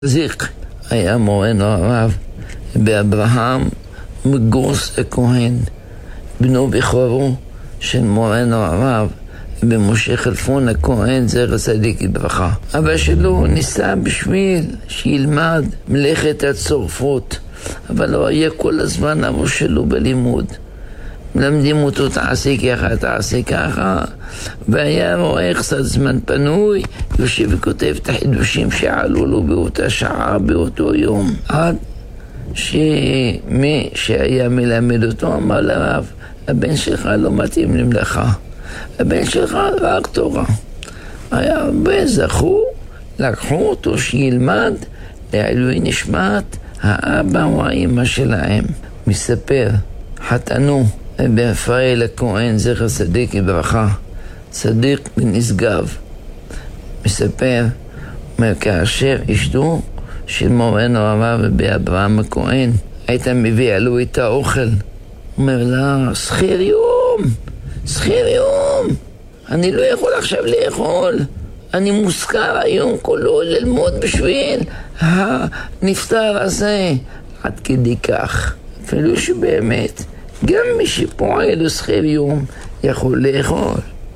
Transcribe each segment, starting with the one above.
זיק היה מורנו הרב באברהם מגוס הכהן, בנו בכורו של מורנו הרב במשה כלפון הכהן זכר צדיק לברכה. אבא שלו ניסה בשביל שילמד מלאכת הצורפות, אבל לא היה כל הזמן אבו שלו בלימוד. מלמדים אותו תעשה ככה, והיה רואה קצת זמן פנוי, יושב וכותב את החידושים שעלו לו באותה שעה, באותו יום. עד שמי שהיה מלמד אותו אמר לרב, הבן שלך לא מתאים למלאכה, הבן שלך רק תורה. היה הרבה זכו, לקחו אותו שילמד לעילוי נשמת האבא או האמא שלהם. מספר, חתנו ברפאל הכהן זכר צדיק לברכה, צדיק בנשגב. מספר, כאשר אשתו של מורנו הרב באברהם הכהן הייתה מביאה לו את האוכל, אומר לה, שכיר יום, אני לא יכול עכשיו לאכול, אני מוזכר היום כולו ללמוד בשביל הנפטר הזה. עד כדי כך, אפילו שבאמת גם מי שפועל שכיר יום יכול לאכול.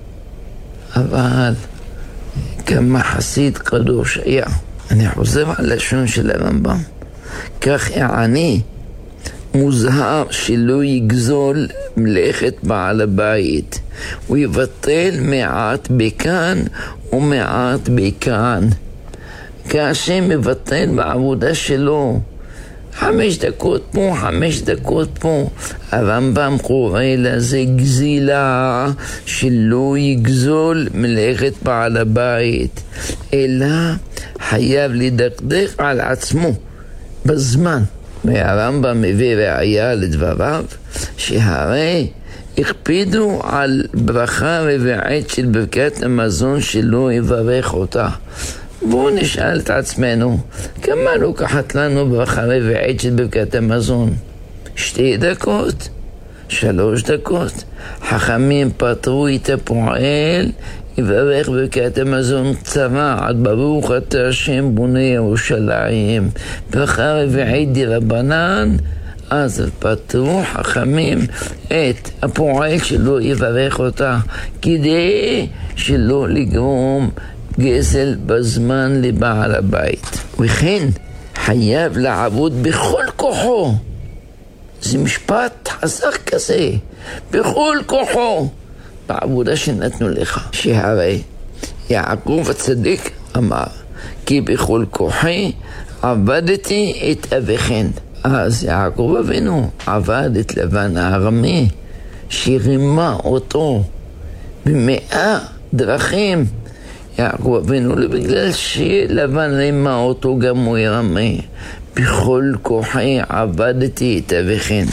אבל כמה חסיד קדוש היה, אני חוזר על לשון של הרמב"ם, כך העני מוזהר שלא יגזול מלאכת בעל הבית, הוא יבטל מעט בכאן ומעט בכאן. כאשר מבטל בעבודה שלו 5 דקות פה, 5 דקות פה, הרמב"ם קורא לזה גזילה, שלא יגזול מלאכת בעל הבית, אלא חייב לדקדק על עצמו בזמן. והרמב"ם מביא ראיה לדבריו, שהרי הקפידו על ברכה רביעית של ברכת המזון שלא יברך אותה. בואו נשאל את עצמנו, כמה לוקחת לנו ברכה רביעית של ברכת המזון? 2 דקות? 3 דקות? חכמים פטרו את הפועל, יברך ברכת המזון קצרה, עד ברוך אתה השם בונה ירושלים, ברכה רביעית דרבנן. אז פטרו חכמים את הפועל שלא יברך אותה, כדי שלא לגרום גזל בזמן לבעל הבית. וכן חייב לעבוד בכל כוחו, זה משפט חזק כזה, בכל כוחו בעבודה שנתנו לך. שהרי יעקב הצדיק אמר, כי בכל כוחי עבדתי את אביכן. אז יעקב אבינו עבד את לבן הארמי, שרימה אותו ב100 דרכים. יעקב אבינו, בגלל שלבן רימה אותו גם הוא ירמה. בכל כוחי עבדתי את אביכן.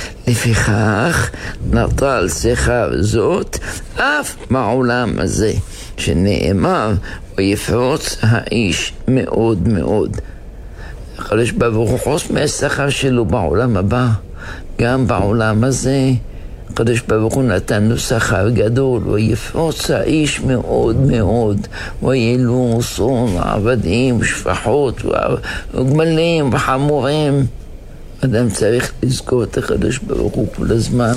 לפיכך נטל שכר זאת אף בעולם הזה, שנאמר, ויפרוץ האיש מאוד מאוד. הקדוש ברוך הוא חוץ מהשכר שלו בעולם הבא, גם בעולם הזה הקדוש ברוך הוא נתן לו שכר גדול. ויפרוץ האיש מאוד מאוד, ויהיה לו צאן עבדים ושפחות וגמלים וחמורים. אדם צריך לזכור את הקדוש ברוך הוא כל הזמן.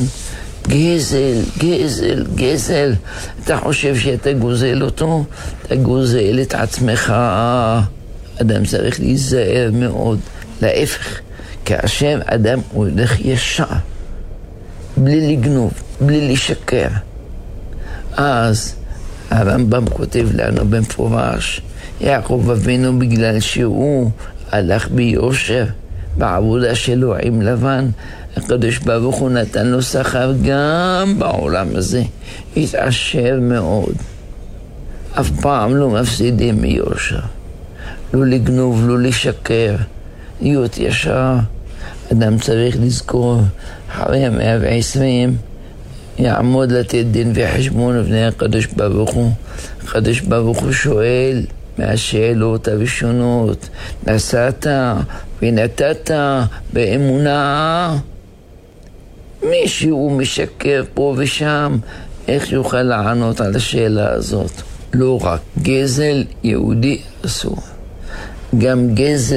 גזל. אתה חושב שאתה גוזל אותו? אתה גוזל את עצמך. אדם צריך להיזהר מאוד. להפך, כאשר אדם הולך ישר, בלי לגנוב, בלי לשקר, אז הרמב"ם כותב לנו במפורש, יעקב אבינו בגלל שהוא הלך ביושר בעבודה שלו עם לבן, הקדוש ברוך הוא נתן לו שכר גם בעולם הזה, התעשר מאוד. אף פעם לא מפסידים מיושר, לא לגנוב, לא לשקר, להיות ישר. אדם צריך לזכור, אחרי 120 יעמוד לתת דין וחשבון לפני הקדוש ברוך הוא. הקדוש ברוך הוא שואל מהשאלות הראשונות, נשאת ונתת באמונה. מישהו משקר פה ושם, איך יוכל לענות על השאלה הזאת? לא רק גזל יהודי אסור. גם גזל